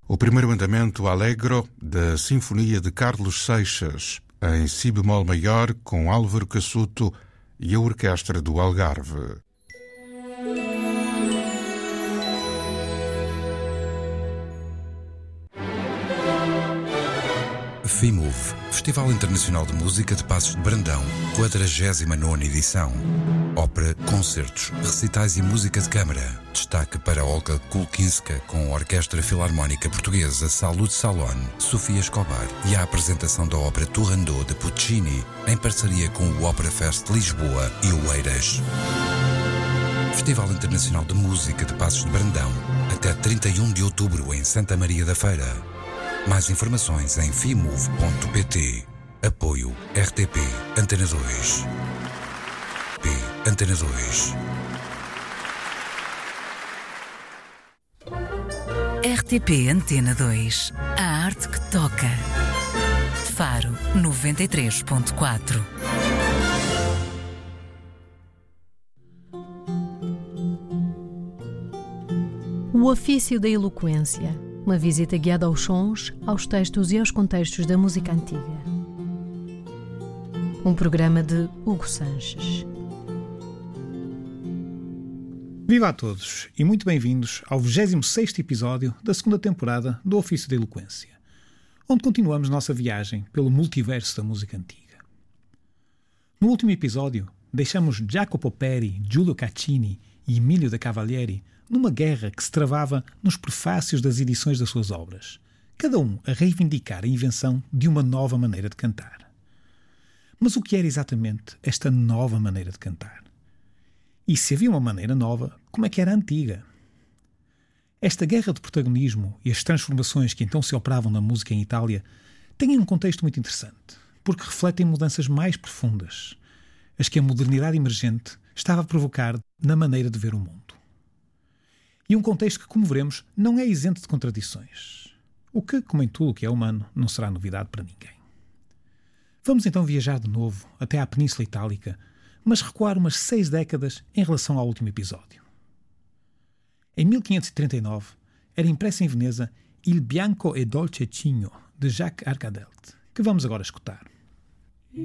O primeiro andamento Allegro da Sinfonia de Carlos Seixas, em si bemol maior, com Álvaro Cassuto e a Orquestra do Algarve. FIMUV, Festival Internacional de Música de Passos de Brandão, 49ª edição. Ópera, concertos, recitais e música de câmara. Destaque para Olga Kulkinska com a Orquestra Filarmónica Portuguesa Salud Salon, Sofia Escobar e a apresentação da ópera Turandot de Puccini, em parceria com o Opera Fest Lisboa e o Eiras. Festival Internacional de Música de Passos de Brandão, até 31 de outubro em Santa Maria da Feira. Mais informações em fimuv.pt. Apoio RTP Antena 2. Antena 2. RTP Antena 2. A arte que toca. Faro 93.4. O ofício da eloquência. Uma visita guiada aos sons, aos textos e aos contextos da música antiga. Um programa de Hugo Sanches. Viva a todos e muito bem-vindos ao 26º episódio da segunda temporada do Ofício da Eloquência, onde continuamos nossa viagem pelo multiverso da música antiga. No último episódio, deixamos Jacopo Peri, Giulio Caccini e Emilio da Cavalieri numa guerra que se travava nos prefácios das edições das suas obras, cada um a reivindicar a invenção de uma nova maneira de cantar. Mas o que era exatamente esta nova maneira de cantar? E se havia uma maneira nova, como é que era a antiga? Esta guerra de protagonismo e as transformações que então se operavam na música em Itália têm um contexto muito interessante, porque refletem mudanças mais profundas, as que a modernidade emergente estava a provocar na maneira de ver o mundo. E um contexto que, como veremos, não é isento de contradições. O que, como em tudo o que é humano, não será novidade para ninguém. Vamos então viajar de novo até à Península Itálica, mas recuar umas 6 décadas em relação ao último episódio. Em 1539, era impressa em Veneza Il Bianco e Dolce Cigno, de Jacques Arcadelt, que vamos agora escutar.